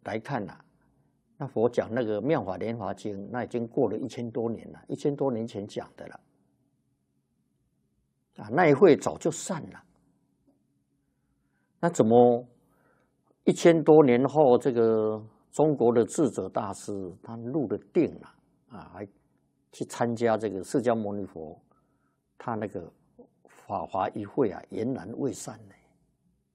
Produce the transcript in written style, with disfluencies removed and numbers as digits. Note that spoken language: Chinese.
来看呐，那佛讲那个《妙法莲华经》，那已经过了1000多年了，1000多年前讲的了。啊，那一会早就散了。那怎么1000多年后，这个中国的智者大师他入了定了啊，还去参加这个释迦牟尼佛他那个法华一会啊，俨然未散呢？